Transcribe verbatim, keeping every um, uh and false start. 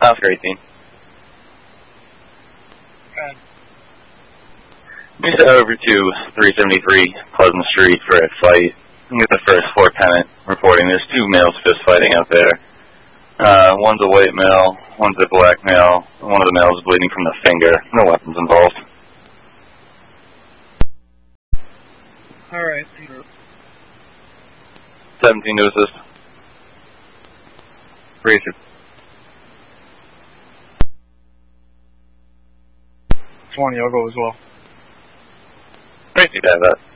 Oscar eighteen. Okay. We head over to three seventy-three Pleasant Street for a fight. We get the first floor tenant reporting there's two males fist fighting out there. Uh, one's a white male, one's a black male. One of the males is bleeding from the finger. No weapons involved. Alright. seventeen to assist. Racer. twenty, I'll go as well. Great, you have that.